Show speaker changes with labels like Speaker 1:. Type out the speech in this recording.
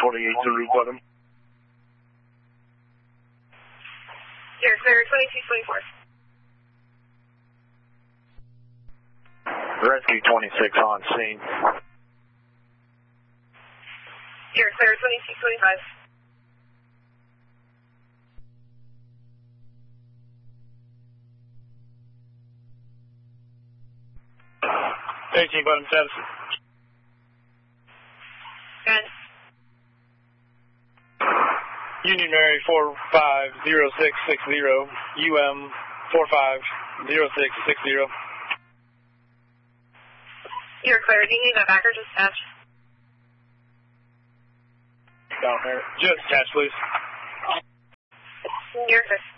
Speaker 1: 28 Zulu bottom.
Speaker 2: You're clear, 2224.
Speaker 1: Rescue 26 on scene.
Speaker 2: You're clear, 2225.
Speaker 3: 18 bottom status.
Speaker 2: Good.
Speaker 3: Union Mary 450660, UM 450660.
Speaker 2: You're clear. Do you need that back or just attach?
Speaker 3: Down there. Just attach, please.
Speaker 2: You're clear.